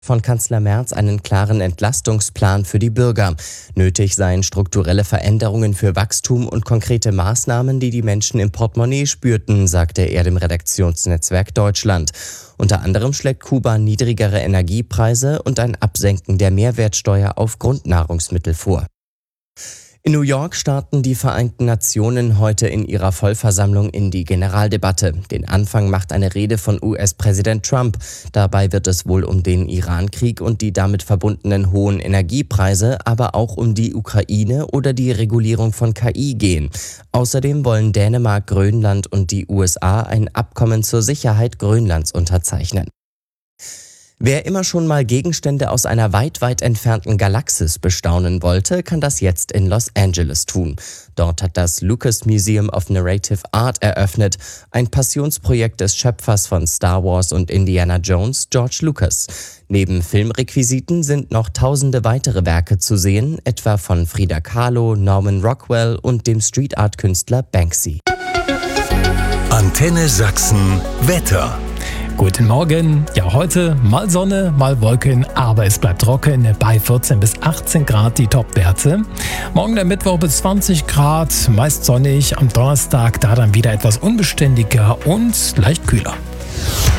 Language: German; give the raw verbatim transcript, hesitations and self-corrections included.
Von Kanzler Merz einen klaren Entlastungsplan für die Bürger. Nötig seien strukturelle Veränderungen für Wachstum und konkrete Maßnahmen, die die Menschen im Portemonnaie spürten, sagte er dem Redaktionsnetzwerk Deutschland. Unter anderem schlägt Kuba niedrigere Energiepreise und ein Absenken der Mehrwertsteuer auf Grundnahrungsmittel vor. In New York starten die Vereinten Nationen heute in ihrer Vollversammlung in die Generaldebatte. Den Anfang macht eine Rede von U S-Präsident Trump. Dabei wird es wohl um den Iran-Krieg und die damit verbundenen hohen Energiepreise, aber auch um die Ukraine oder die Regulierung von K I gehen. Außerdem wollen Dänemark, Grönland und die U S A ein Abkommen zur Sicherheit Grönlands unterzeichnen. Wer immer schon mal Gegenstände aus einer weit, weit entfernten Galaxis bestaunen wollte, kann das jetzt in Los Angeles tun. Dort hat das Lucas Museum of Narrative Art eröffnet, ein Passionsprojekt des Schöpfers von Star Wars und Indiana Jones, George Lucas. Neben Filmrequisiten sind noch tausende weitere Werke zu sehen, etwa von Frida Kahlo, Norman Rockwell und dem Street-Art-Künstler Banksy. Antenne Sachsen Wetter. Guten Morgen. Ja, heute mal Sonne, mal Wolken, aber es bleibt trocken bei vierzehn bis achtzehn Grad die Topwerte. Morgen der Mittwoch bis zwanzig Grad, meist sonnig. Am Donnerstag da dann wieder etwas unbeständiger und leicht kühler.